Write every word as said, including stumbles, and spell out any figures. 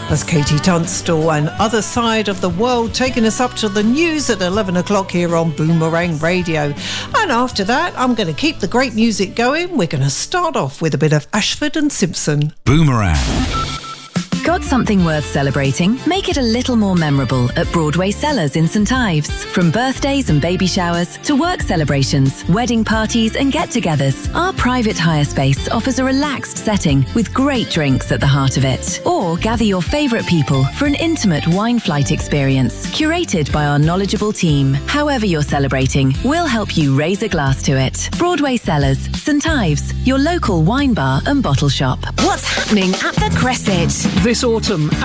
That's Katie Tunstall and Other Side of the World, taking us up to the news at eleven o'clock here on Boomerang Radio. And after that, I'm going to keep the great music going. We're going to start off with a bit of Ashford and Simpson. Boomerang. Got something worth celebrating? Make it a little more memorable at Broadway Cellars in St Ives. From birthdays and baby showers to work celebrations, wedding parties and get-togethers, our private hire space offers a relaxed setting with great drinks at the heart of it. Or gather your favourite people for an intimate wine flight experience curated by our knowledgeable team. However you're celebrating, we'll help you raise a glass to it. Broadway Cellars, St Ives, your local wine bar and bottle shop. What's happening at the Cresset? This autumn,